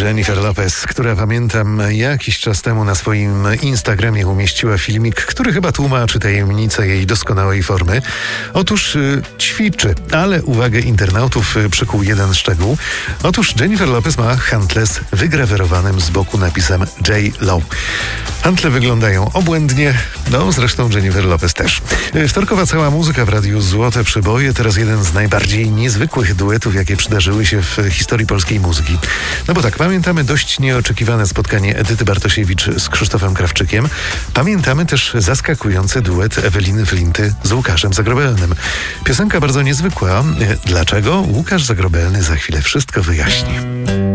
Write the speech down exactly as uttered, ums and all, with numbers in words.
Jennifer Lopez, która pamiętam jakiś czas temu na swoim Instagramie umieściła filmik, który chyba tłumaczy tajemnicę jej doskonałej formy. Otóż y, ćwiczy, ale uwagę internautów y, przykuł jeden szczegół. Otóż Jennifer Lopez ma hantle z wygrawerowanym z boku napisem J Lo. Hantle wyglądają obłędnie, no zresztą Jennifer Lopez też. Y, wtorkowa cała muzyka w radiu Złote Przeboje, teraz jeden z najbardziej niezwykłych duetów, jakie przydarzyły się w historii polskiej muzyki. No bo tak, pamiętamy dość nieoczekiwane spotkanie Edyty Bartosiewicz z Krzysztofem Krawczykiem. Pamiętamy też zaskakujący duet Eweliny Flinty z Łukaszem Zagrobelnym. Piosenka bardzo niezwykła. Dlaczego? Łukasz Zagrobelny za chwilę wszystko wyjaśni.